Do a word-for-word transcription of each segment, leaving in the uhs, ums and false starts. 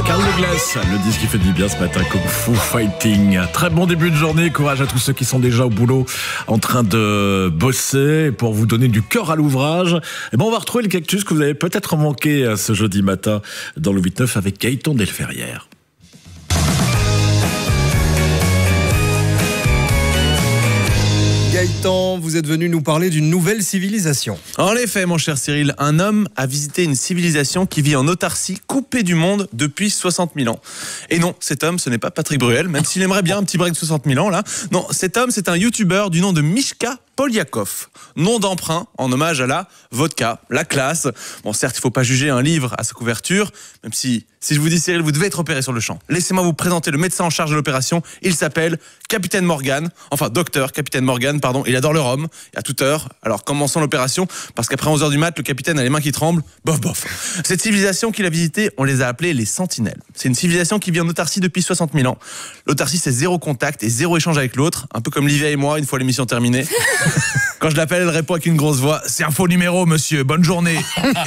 Carl Douglas, le disque qui fait du bien ce matin, Kung Fu Fighting. Très bon début de journée, courage à tous ceux qui sont déjà au boulot en train de bosser pour vous donner du cœur à l'ouvrage. Et ben on va retrouver le cactus que vous avez peut-être manqué ce jeudi matin dans le huit neuf avec Gaëtan Delferrière. Gaëtan, vous êtes venu nous parler d'une nouvelle civilisation. En effet, mon cher Cyril, un homme a visité une civilisation qui vit en autarcie, coupée du monde depuis soixante mille ans. Et non, cet homme, ce n'est pas Patrick Bruel, même s'il aimerait bien un petit break de soixante mille ans, là. Non, cet homme, c'est un youtubeur du nom de Mishka Polyakov. Nom d'emprunt en hommage à la vodka, la classe. Bon, certes, il ne faut pas juger un livre à sa couverture, même si, si je vous dis Cyril, vous devez être opéré sur le champ. Laissez-moi vous présenter le médecin en charge de l'opération. Il s'appelle Capitaine Morgan, enfin docteur Capitaine Morgan, pardon. Il adore le rhum, et à toute heure. Alors commençons l'opération, parce qu'après onze heures du mat, le capitaine a les mains qui tremblent. Bof, bof. Cette civilisation qu'il a visitée, on les a appelées les Sentinelles. C'est une civilisation qui vit en autarcie depuis soixante mille ans. L'autarcie, c'est zéro contact et zéro échange avec l'autre, un peu comme Livia et moi, une fois l'émission terminée. Quand je l'appelle, elle répond avec une grosse voix. C'est un faux numéro, monsieur. Bonne journée.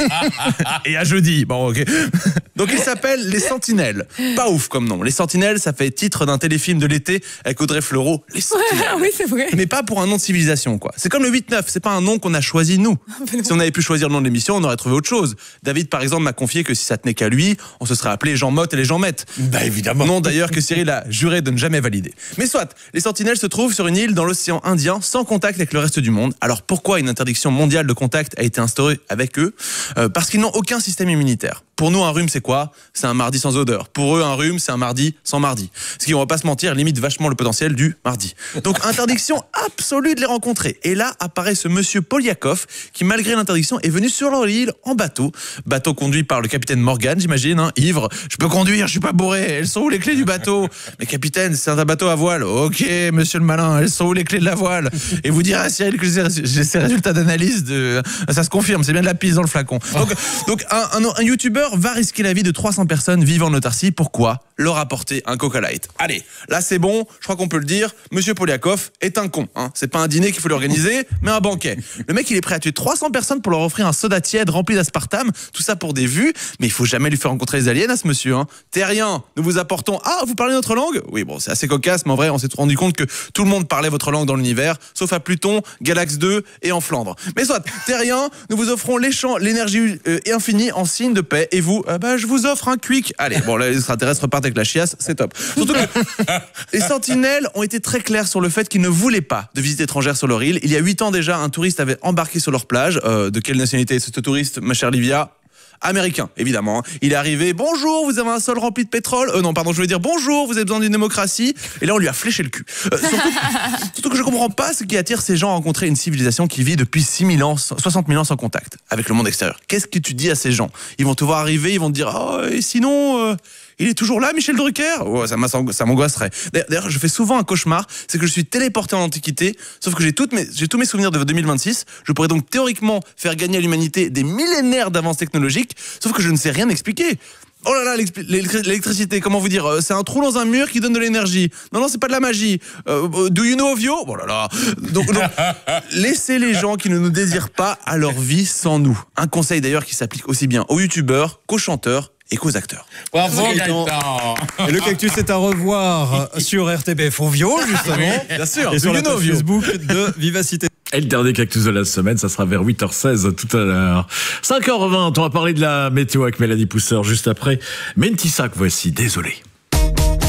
Et à jeudi. Bon, ok. Donc, il s'appelle les Sentinelles. Pas ouf comme nom. Les Sentinelles, ça fait titre d'un téléfilm de l'été avec Audrey Fleurot. Les Sentinelles. Ouais, oui, c'est vrai. Mais pas pour un nom de civilisation, quoi. C'est comme le huit neuf. C'est pas un nom qu'on a choisi, nous. Si on avait pu choisir le nom de l'émission, on aurait trouvé autre chose. David, par exemple, m'a confié que si ça tenait qu'à lui, on se serait appelé Jean Motte et les Jean Mette. Bah, évidemment. Non, d'ailleurs, que Cyril a juré de ne jamais valider. Mais soit, les Sentinelles se trouvent sur une île dans l'océan Indien, sans contact avec le reste du monde. Alors pourquoi une interdiction mondiale de contact a été instaurée avec eux ? euh, Parce qu'ils n'ont aucun système immunitaire. Pour nous, un rhume, c'est quoi ? C'est un mardi sans odeur. Pour eux, un rhume, c'est un mardi sans mardi. Ce qui, on va pas se mentir, limite vachement le potentiel du mardi. Donc, interdiction absolue de les rencontrer. Et là, apparaît ce monsieur Polyakov, qui, malgré l'interdiction, est venu sur leur île en bateau. Bateau conduit par le capitaine Morgan, j'imagine, hein, ivre. Je peux conduire, je suis pas bourré. Elles sont où les clés du bateau ? Mais capitaine, c'est un bateau à voile. Ok, monsieur le malin, elles sont où les clés de la voile ? Et vous direz à Cyril que j'ai j'ai ces résultats d'analyse, de... ça se confirme, c'est bien de la pisse dans le flacon. Donc, donc un, un, un youtubeur va risquer la vie de trois cents personnes vivant en autarcie. Pourquoi ? Leur apporter un Coca Light. Allez, là c'est bon, je crois qu'on peut le dire, monsieur Polyakov est un con. Hein. C'est pas un dîner qu'il faut lui organiser, mais un banquet. Le mec, il est prêt à tuer trois cents personnes pour leur offrir un soda tiède rempli d'aspartame, tout ça pour des vues, mais il faut jamais lui faire rencontrer les aliens à ce monsieur. Hein. Terrien, nous vous apportons... Ah, vous parlez notre langue ? Oui, bon, c'est assez cocasse, mais en vrai, on s'est rendu compte que tout le monde parlait votre langue dans l'univers, sauf à Pluton, Galax deux et en Flandre. Mais soit, Terrien, nous vous offrons l'énergie euh, infinie en signe de paix, et vous, euh, bah, je vous offre un quick. Allez, bon, là, les extraterrestres repartent avec la chiasse, c'est top. Surtout que les Sentinelles ont été très clairs sur le fait qu'ils ne voulaient pas de visite étrangère sur leur île. Il y a huit ans déjà, un touriste avait embarqué sur leur plage. Euh, de quelle nationalité est ce touriste, ma chère Livia ? Américain, évidemment. Il est arrivé, bonjour, vous avez un sol rempli de pétrole. Euh, non, pardon, je voulais dire bonjour, vous avez besoin d'une démocratie. Et là, on lui a fléché le cul. Euh, surtout, surtout que je comprends pas ce qui attire ces gens à rencontrer une civilisation qui vit depuis six mille ans, soixante mille ans sans contact avec le monde extérieur. Qu'est-ce que tu dis à ces gens ? Ils vont te voir arriver, ils vont te dire, oh, et sinon, euh, il est toujours là, Michel Drucker ? Oh, ça, ça m'angoisserait. D'ailleurs, je fais souvent un cauchemar, c'est que je suis téléporté en Antiquité, sauf que j'ai toutes mes, j'ai tous mes souvenirs de deux mille vingt-six. Je pourrais donc théoriquement faire gagner à l'humanité des millénaires d'avances technologiques, sauf que je ne sais rien expliquer. Oh là là, l'électricité, comment vous dire ? C'est un trou dans un mur qui donne de l'énergie. Non, non, c'est pas de la magie. Euh, do you know of you ? Oh là là. Donc, donc laissez les gens qui ne nous désirent pas à leur vie sans nous. Un conseil d'ailleurs qui s'applique aussi bien aux youtubeurs qu'aux chanteurs et qu'aux acteurs. Bravo, Gaëtan. Et le cactus est à revoir sur R T B F Ovio, justement. Bien sûr. Et sur la page Facebook de Vivacité. Et le dernier cactus de la semaine, ça sera vers huit heures seize tout à l'heure. cinq heures vingt, on va parler de la météo avec Mélanie Pousseur juste après. Mentissac, voici, désolé.